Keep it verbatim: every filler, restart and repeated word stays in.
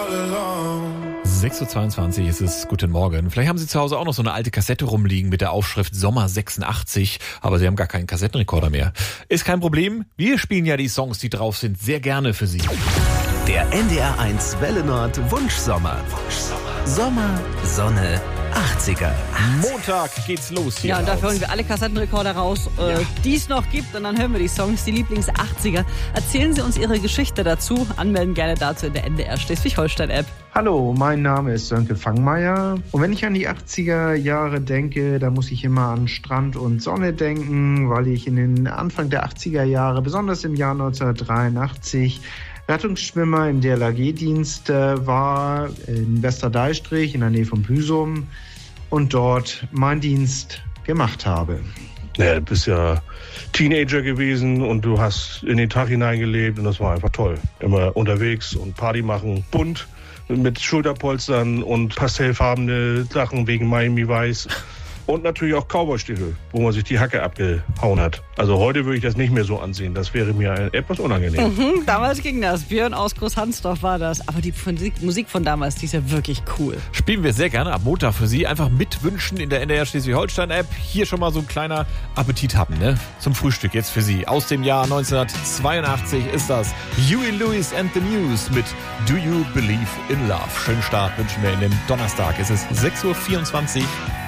sechs Uhr zweiundzwanzig ist es, guten Morgen. Vielleicht haben Sie zu Hause auch noch so eine alte Kassette rumliegen mit der Aufschrift Sommer sechsundachtzig, aber Sie haben gar keinen Kassettenrekorder mehr. Ist kein Problem, wir spielen ja die Songs, die drauf sind, sehr gerne für Sie. Der N D R eins Welle Nord Wunschsommer. Wunschsommer. Sommer, Sonne, achtziger. Montag geht's los hier. Ja, und dafür holen wir alle Kassettenrekorder raus, äh, Ja. die es noch gibt. Und dann hören wir die Songs, die Lieblings-achtziger. Erzählen Sie uns Ihre Geschichte dazu. Anmelden gerne dazu in der N D R Schleswig-Holstein-App. Hallo, mein Name ist Sönke Fangmeier. Und wenn ich an die achtziger Jahre denke, da muss ich immer an Strand und Sonne denken, weil ich in den Anfang der achtziger Jahre, besonders im Jahr neunzehnhundertdreiundachtzig, Rettungsschwimmer im D L R G-Dienst äh, war in Westerdeistrich in der Nähe von Büsum und dort meinen Dienst gemacht habe. Ja, du bist ja Teenager gewesen und du hast in den Tag hineingelebt und das war einfach toll. Immer unterwegs und Party machen, bunt, mit Schulterpolstern und pastellfarbene Sachen wegen Miami Vice. Und natürlich auch Cowboystiefel, wo man sich die Hacke abgehauen hat. Also heute würde ich das nicht mehr so ansehen. Das wäre mir etwas unangenehm. Mhm, damals ging das. Björn aus Großhansdorf war das. Aber die Musik von damals, die ist ja wirklich cool. Spielen wir sehr gerne ab Montag für Sie. Einfach mitwünschen in der N D R Schleswig-Holstein-App. Hier schon mal so ein kleiner Appetit haben, ne? Zum Frühstück jetzt für Sie. Aus dem Jahr neunzehnhundertzweiundachtzig ist das Huey Lewis and the News mit Do You Believe in Love. Schönen Start wünschen wir in den Donnerstag. Es ist sechs Uhr vierundzwanzig.